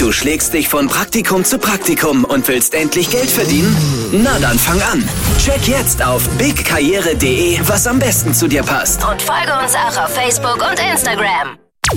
Du schlägst dich von Praktikum zu Praktikum und willst endlich Geld verdienen? Na dann fang an. Check jetzt auf bigkarriere.de, was am besten zu dir passt. Und folge uns auch auf Facebook und Instagram.